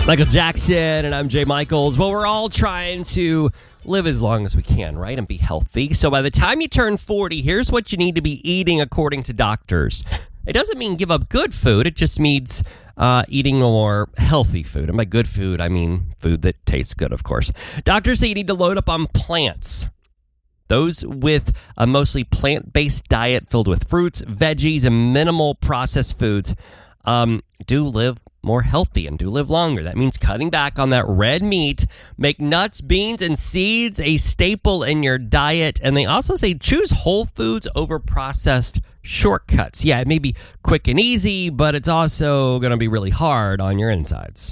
Michael Jackson, and I'm Jay Michaels. Well, we're all trying to live as long as we can, right? And be healthy. So by the time you turn 40, here's what you need to be eating according to doctors. It doesn't mean give up good food. It just means eating more healthy food. And by good food, I mean food that tastes good, of course. Doctors say you need to load up on plants. Those with a mostly plant-based diet filled with fruits, veggies, and minimal processed foods do live more healthy and do live longer. That means cutting back on that red meat. Make nuts, beans, and seeds a staple in your diet. And they also say choose whole foods over processed shortcuts. Yeah, it may be quick and easy, but it's also going to be really hard on your insides.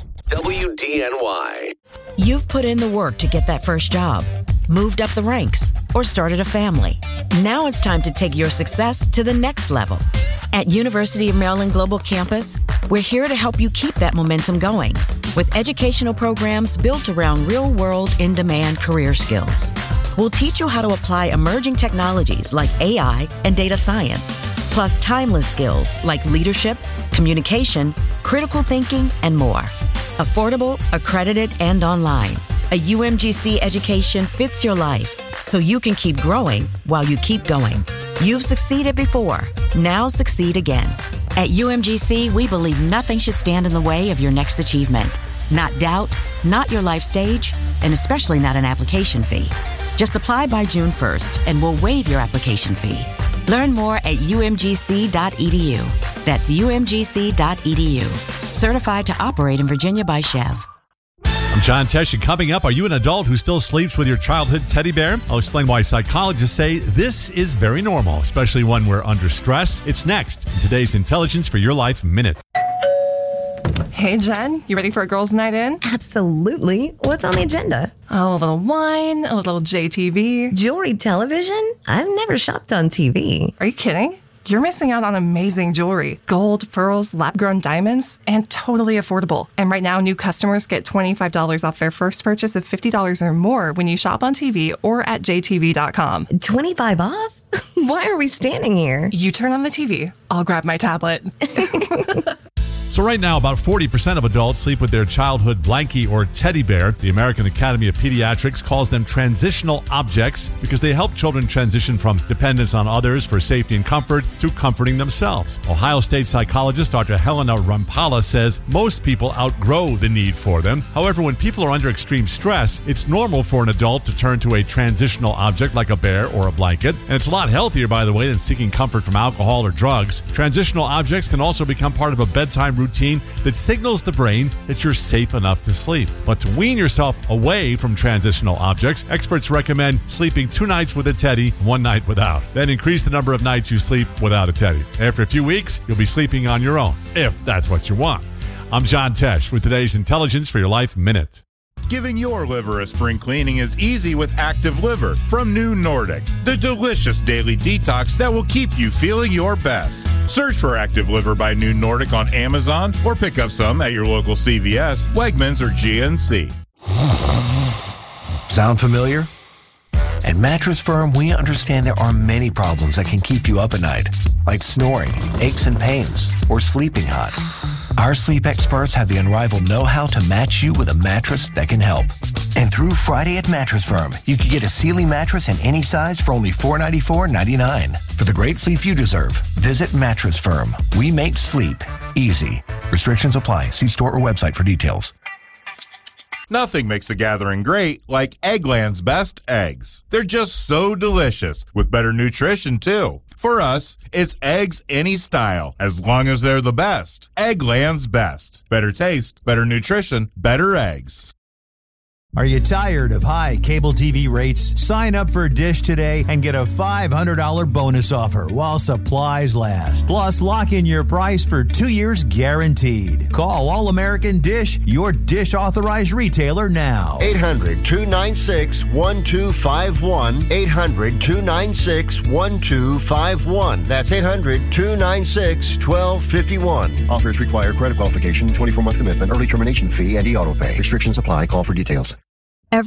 WDNY. You've put in the work to get that first job, moved up the ranks, or started a family. Now it's time to take your success to the next level. At University of Maryland Global Campus, we're here to help you keep that momentum going with educational programs built around real-world, in-demand career skills. We'll teach you how to apply emerging technologies like AI and data science, plus timeless skills like leadership, communication, critical thinking, and more. Affordable, accredited, and online. A UMGC education fits your life so you can keep growing while you keep going. You've succeeded before. Now succeed again. At UMGC, we believe nothing should stand in the way of your next achievement. Not doubt, not your life stage, and especially not an application fee. Just apply by June 1st and we'll waive your application fee. Learn more at umgc.edu. That's umgc.edu. Certified to operate in Virginia by Chev. I'm John Tesh, and coming up, are you an adult who still sleeps with your childhood teddy bear? I'll explain why psychologists say this is very normal, especially when we're under stress. It's next in today's Intelligence for Your Life Minute. Hey, Jen, you ready for a girls' night in? Absolutely. What's on the agenda? Oh, a little wine, a little JTV. Jewelry television? I've never shopped on TV. Are you kidding? You're missing out on amazing jewelry. Gold, pearls, lab-grown diamonds, and totally affordable. And right now, new customers get $25 off their first purchase of $50 or more when you shop on TV or at jtv.com. 25 off? Why are we standing here? You turn on the TV. I'll grab my tablet. So right now, about 40% of adults sleep with their childhood blankie or teddy bear. The American Academy of Pediatrics calls them transitional objects because they help children transition from dependence on others for safety and comfort to comforting themselves. Ohio State psychologist Dr. Helena Rampala says most people outgrow the need for them. However, when people are under extreme stress, it's normal for an adult to turn to a transitional object like a bear or a blanket. And it's a lot healthier, by the way, than seeking comfort from alcohol or drugs. Transitional objects can also become part of a bedtime routine that signals the brain that you're safe enough to sleep. But to wean yourself away from transitional objects, experts recommend sleeping 2 nights with a teddy, 1 night without. Then increase the number of nights you sleep without a teddy. After a few weeks, you'll be sleeping on your own, if that's what you want. I'm John Tesh with today's Intelligence for Your Life Minute. Giving your liver a spring cleaning is easy with Active Liver from New Nordic, the delicious daily detox that will keep you feeling your best. Search for Active Liver by New Nordic on Amazon or pick up some at your local CVS, Wegmans, or GNC. Sound familiar? At Mattress Firm, we understand there are many problems that can keep you up at night, like snoring, aches and pains, or sleeping hot. Our sleep experts have the unrivaled know-how to match you with a mattress that can help. And through Friday at Mattress Firm, you can get a Sealy mattress in any size for only $494.99. For the great sleep you deserve, visit Mattress Firm. We make sleep easy. Restrictions apply. See store or website for details. Nothing makes a gathering great like Eggland's Best Eggs. They're just so delicious, with better nutrition too. For us, it's eggs any style, as long as they're the best. Eggland's Best. Better taste, better nutrition, better eggs. Are you tired of high cable TV rates? Sign up for Dish today and get a $500 bonus offer while supplies last. Plus, lock in your price for 2 years guaranteed. Call All American Dish, your Dish authorized retailer now. 800-296-1251. 800-296-1251. That's 800-296-1251. Offers require credit qualification, 24-month commitment, early termination fee, and e-auto pay. Restrictions apply. Call for details.